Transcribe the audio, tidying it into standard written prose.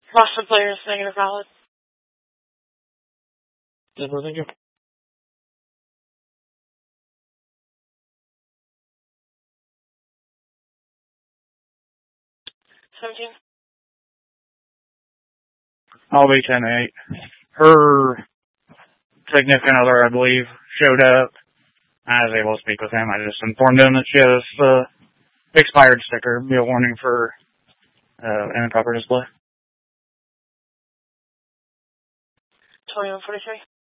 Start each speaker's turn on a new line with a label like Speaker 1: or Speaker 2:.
Speaker 1: Roster players negative valid.
Speaker 2: Thank you.
Speaker 1: 17.
Speaker 2: I'll be 10-8. Her significant other, I believe, showed up. I was able to speak with him. I just informed him that she has expired sticker. Be a warning for improper display.
Speaker 1: 2143.